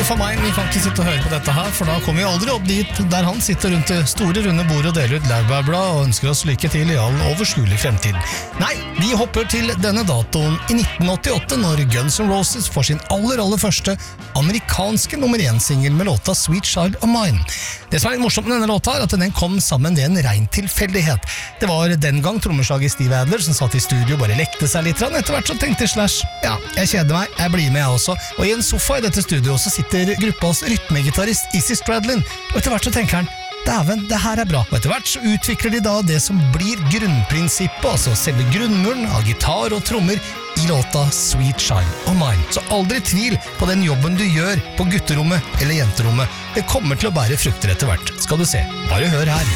for meg, vi kan ikke sitte og høre på dette her, for da kommer vi aldri opp dit der han sitter rundt det store runde bordet og deler ut laurbærblad og ønsker oss lykke til i all overskuelig fremtid. Nei, vi hopper til denne datoen i 1988 når Guns N' Roses får sin aller første amerikanske nummer 1-singel med låta Sweet Child of Mine. Det som er litt morsomt med denne låta er at den kom sammen ved en ren tilfeldighet. Det var den gang trommeslager Steve Adler som satt i studio og bare lekte seg litt. Etter hvert så tenkte Slash, ja, jeg kjeder meg, jeg blir med jeg også. Og i en sofa i dette studioet så sitter gruppas rytmegitarist Izzy Stradlin, og etter hvert så tenker han, dæven, det her er bra. Og etter hvert så utvikler de da det som blir grunnprinsippet, altså selve grunnmuren av gitar og trommer i låta Sweet Child of Mine. Så aldri tvil på den jobben du gjør på gutterommet eller jenterommet. Det kommer til å bære frukter etter hvert, skal du se. Bare hør her.